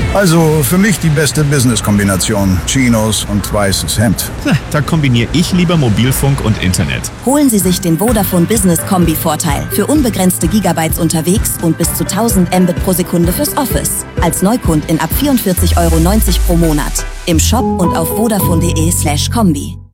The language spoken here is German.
Also für mich die beste Business-Kombination. Chinos und weißes Hemd. Da kombiniere ich lieber Mobilfunk und Internet. Holen Sie sich den Vodafone Business Kombi-Vorteil für unbegrenzte Gigabytes unterwegs und bis zu 1000 Mbit pro Sekunde fürs Office. Als Neukundin ab 44,90 € pro Monat. Im Shop und auf vodafone.de/kombi.